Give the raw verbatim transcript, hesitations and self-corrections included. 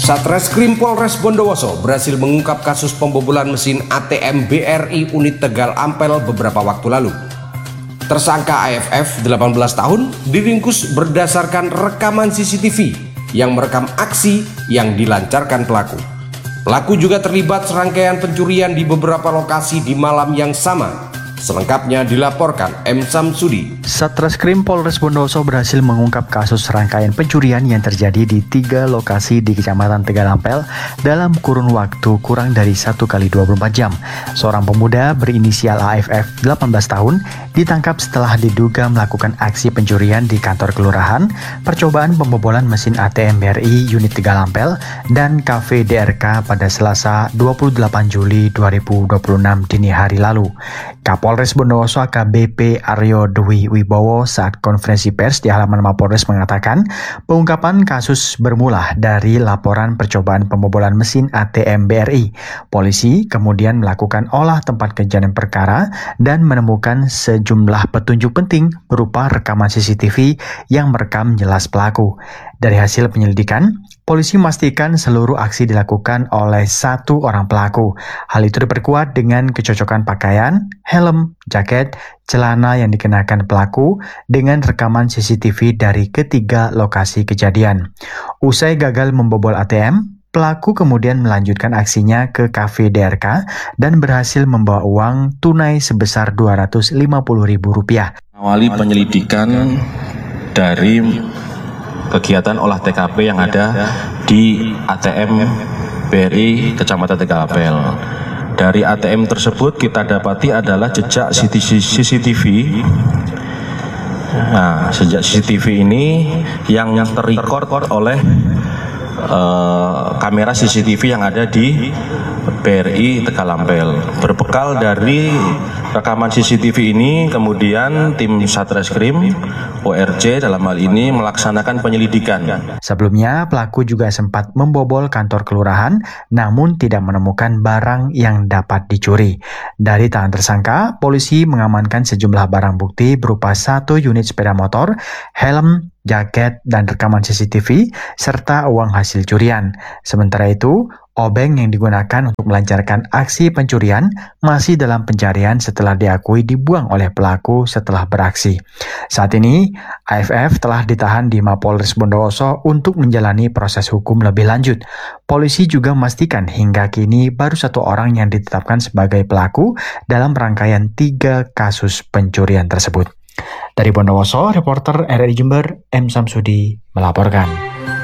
Satreskrim Polres Bondowoso berhasil mengungkap kasus pembobolan mesin A T M B R I unit Tegal Ampel beberapa waktu lalu. Tersangka A F F delapan belas tahun diringkus berdasarkan rekaman C C T V yang merekam aksi yang dilancarkan pelaku. Pelaku juga terlibat serangkaian pencurian di beberapa lokasi di malam yang sama. Selengkapnya dilaporkan M. Samsudi. Satreskrim Polres Bondowoso berhasil mengungkap kasus serangkaian pencurian yang terjadi di tiga lokasi di Kecamatan Tegal Ampel dalam kurun waktu kurang dari satu kali dua puluh empat jam. Seorang pemuda berinisial A F F delapan belas tahun ditangkap setelah diduga melakukan aksi pencurian di kantor kelurahan, percobaan pembobolan mesin A T M B R I unit Tegal Ampel, dan kafe D R K pada Selasa dua puluh delapan Juli dua ribu dua puluh enam dini hari lalu. Kapolres Bondowoso A K B P Aryo Dwi Wibowo saat konferensi pers di halaman Mapolres mengatakan pengungkapan kasus bermula dari laporan percobaan pembobolan mesin A T M B R I. Polisi kemudian melakukan olah tempat kejadian perkara dan menemukan sejumlah petunjuk penting berupa rekaman C C T V yang merekam jelas pelaku. Dari hasil penyelidikan, polisi memastikan seluruh aksi dilakukan oleh satu orang pelaku. Hal itu diperkuat dengan kecocokan pakaian, helm, jaket, celana yang dikenakan pelaku dengan rekaman C C T V dari ketiga lokasi kejadian. Usai gagal membobol A T M, pelaku kemudian melanjutkan aksinya ke kafe D R K dan berhasil membawa uang tunai sebesar dua ratus lima puluh ribu rupiah. Awali penyelidikan dari kegiatan olah T K P yang ada di A T M B R I Kecamatan Tegal Ampel. Dari A T M tersebut kita dapati adalah jejak C C T V. Nah, sejak C C T V ini yang terrecord oleh uh, kamera C C T V yang ada di B R I Tegal Ampel. Berbekal dari rekaman C C T V ini, kemudian tim Satreskrim O R C dalam hal ini melaksanakan penyelidikan. Sebelumnya, pelaku juga sempat membobol kantor kelurahan, namun tidak menemukan barang yang dapat dicuri. Dari tangan tersangka, polisi mengamankan sejumlah barang bukti berupa satu unit sepeda motor, helm, jaket, dan rekaman C C T V, serta uang hasil curian. Sementara itu, obeng yang digunakan untuk melancarkan aksi pencurian masih dalam pencarian setelah diakui dibuang oleh pelaku setelah beraksi. Saat ini, A F F telah ditahan di Mapolres Bondowoso untuk menjalani proses hukum lebih lanjut. Polisi juga memastikan hingga kini baru satu orang yang ditetapkan sebagai pelaku dalam rangkaian tiga kasus pencurian tersebut. Dari Bondowoso, reporter R R I Jember, M. Samsudi melaporkan.